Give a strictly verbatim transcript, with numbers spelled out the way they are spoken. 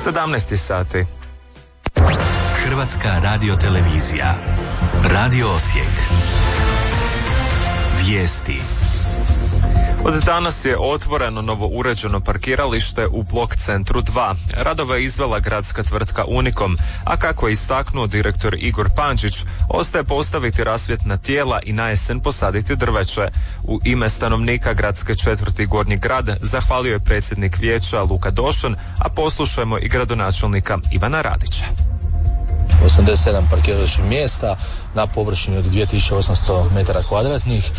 sedamnaest sati. Hrvatska radiotelevizija. Radio Osijek. Vijesti. Od danas je otvoreno novo uređeno parkiralište u Blok centru dva. Radove je izvela gradska tvrtka Unikom, a kako je istaknuo direktor Igor Pančić, ostaje postaviti rasvjetna tijela i na jesen posaditi drveće. U ime stanovnika gradske četvrti Gornji grad zahvalio je predsjednik vijeća Luka Došan, a poslušajmo i gradonačelnika Ivana Radića. osamdeset sedam parkirališnih mjesta na površini od dvije tisuće osamsto metara kvadratnih.